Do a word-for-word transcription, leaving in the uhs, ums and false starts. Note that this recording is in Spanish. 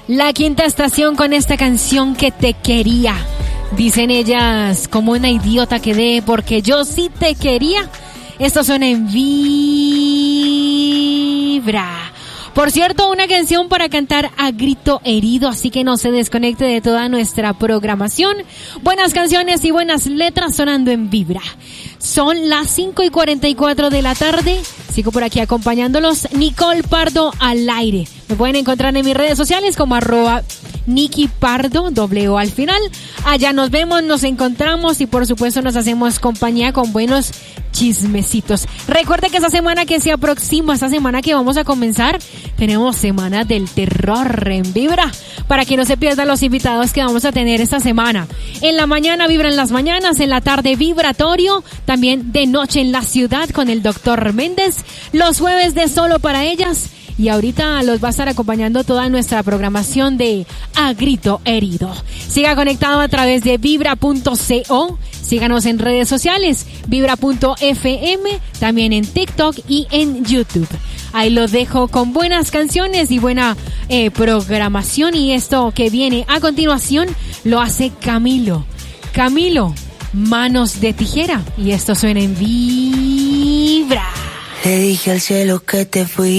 La Quinta Estación con esta canción que te quería. Dicen ellas, como una idiota quedé porque yo sí te quería. Esto suena en Vibra. Por cierto, una canción para cantar a grito herido, así que no se desconecte de toda nuestra programación. Buenas canciones y buenas letras sonando en Vibra. Son las cinco y cuarenta y cuatro de la tarde. Sigo por aquí acompañándolos. Nicole Pardo al aire. Me pueden encontrar en mis redes sociales como arroba Nikki Pardo, doble O al final. Allá nos vemos, nos encontramos y por supuesto nos hacemos compañía con buenos chismecitos. Recuerde que esa semana que se aproxima, esta semana que vamos a comenzar, tenemos Semana del Terror en Vibra, para que no se pierdan los invitados que vamos a tener esta semana. En la mañana Vibra en las mañanas, en la tarde Vibratorio, también de noche en la ciudad con el doctor Méndez, los jueves de Solo para Ellas. Y ahorita los va a estar acompañando toda nuestra programación de A Grito Herido. Siga conectado a través de vibra punto co. Síganos en redes sociales, vibra punto f m, también en TikTok y en YouTube. Ahí los dejo con buenas canciones y buena eh, programación. Y esto que viene a continuación lo hace Camilo. Camilo, Manos de Tijera. Y esto suena en Vibra. Le dije al cielo que te fui.